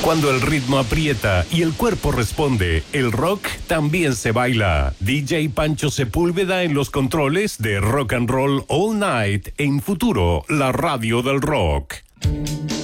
Cuando el ritmo aprieta y el cuerpo responde, el rock también se baila. DJ Pancho Sepúlveda en los controles de Rock and Roll All Night en Futuro, la radio del rock.